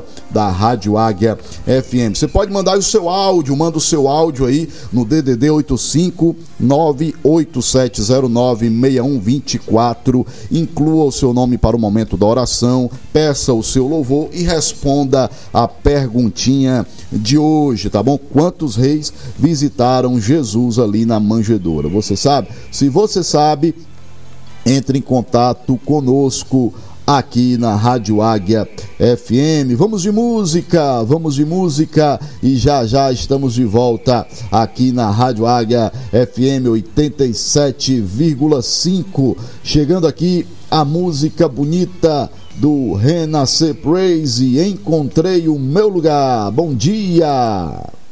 da Rádio Águia FM. Você pode mandar o seu áudio, manda o seu áudio aí no DDD 85987096124. Inclua o seu nome para o momento da oração, peça o seu louvor e responda a perguntinha de hoje, tá bom? Quantos reis visitaram Jesus ali na manjedoura? Você sabe? Se você sabe, entre em contato conosco aqui na Rádio Águia FM. Vamos de música e já estamos de volta aqui na Rádio Águia FM 87,5. Chegando aqui a música bonita do Renascer Praise, Encontrei o Meu Lugar. Bom dia!